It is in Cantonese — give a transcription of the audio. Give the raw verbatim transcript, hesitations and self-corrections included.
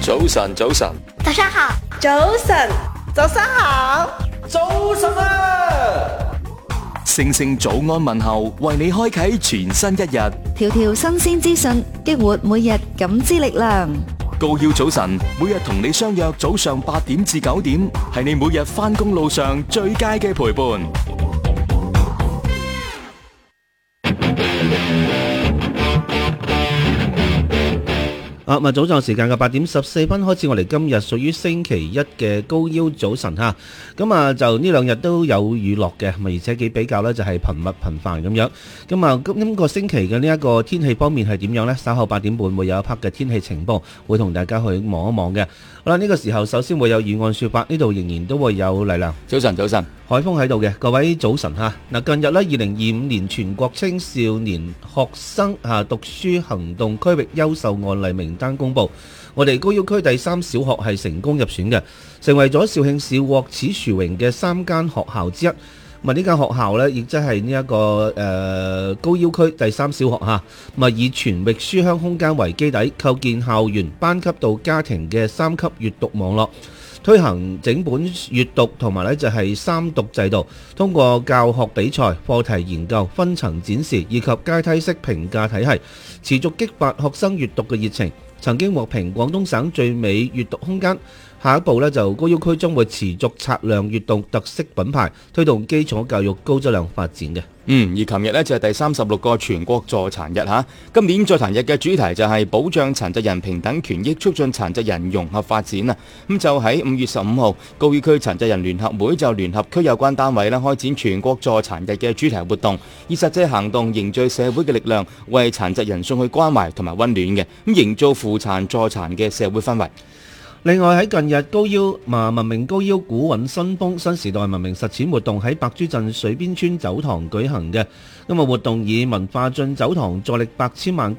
早晨，早晨， 早上好， 早晨，早上好， 早晨啊！ 星星早安問候，為你開啟全新一日。 條條新鮮資訊，激活每日感知力量。 高耀早晨，每日同你相約早上八點至九點，係你每日返工路上最佳嘅陪伴。 啊，咁早上時間嘅八點十四分開始，我哋今日屬於星期一嘅高腰早晨哈。咁啊，就呢兩日都有雨落嘅，而且幾比較呢就係頻密頻繁咁樣。咁啊，今個星期嘅呢一個天氣方面係點樣呢？稍後八點半會有一 part 嘅天氣情報，會同大家去望一望嘅。好啦，呢個時候首先會有雨案說法，呢度仍然都會有麗亮。 早晨，早晨， 海風喺度嘅，各位早晨哈。嗱，近日呢，二零二五年全國青少年學生啊讀書行動區域優秀案例名單公布，我哋高要區第三小學係成功入選嘅，成為咗肇慶市獲此殊榮嘅三間學校之一。咁啊，呢間學校呢，亦即係呢一個誒、呃、高要區第三小學嚇。咁啊，以全域書香空間為基底，構建校園、班級到家庭嘅三級閱讀網絡，推行整本閱讀同埋呢就係三讀制度，通過教學比賽、課題研究、分層展示以及階梯式評價體系，持續激發學生閱讀嘅熱情。曾經獲評廣東省最美閱讀空間。下一步呢，就高要區將會持續擦亮閱讀特色品牌，推動基礎教育高質量發展嘅。 嗯，而琴日呢，就係第三十六個全國座殘日嚇。今年座殘日嘅主題就係保障殘疾人平等權益，促進殘疾人融合發展啊。咁就喺五月十五號，高要區殘疾人聯合會就聯合區有關單位啦，開展全國座殘日嘅主題活動，以實際行動凝聚社會嘅力量，為殘疾人送去關懷同埋溫暖嘅，咁營造扶殘助殘嘅社會氛圍。 另外喺近日高要嘛文明高要古韻新風新時代文明實踐活動喺白珠鎮水邊村走堂舉行嘅，今日活動以文化進走堂助力百千萬